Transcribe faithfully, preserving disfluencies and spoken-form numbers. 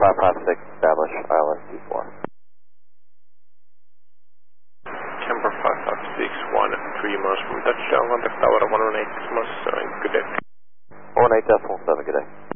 five five six, establish I L S D four. Camper five five six, one three miles from touchdown, contact tower one one eight decimal seven, good day. one one eight decimal seven, good day.